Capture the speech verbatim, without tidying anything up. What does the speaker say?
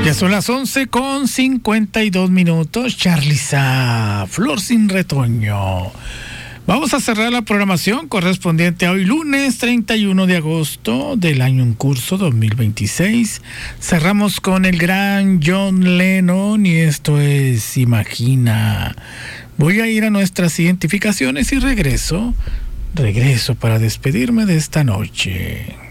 Ya son las once con cincuenta y dos minutos. Charliza, Flor sin retoño. Vamos a cerrar la programación correspondiente a hoy, lunes treinta y uno de agosto del año en curso dos mil veintiséis. Cerramos con el gran John Lennon y esto es Imagina. Voy a ir a nuestras identificaciones y regreso, regreso para despedirme de esta noche.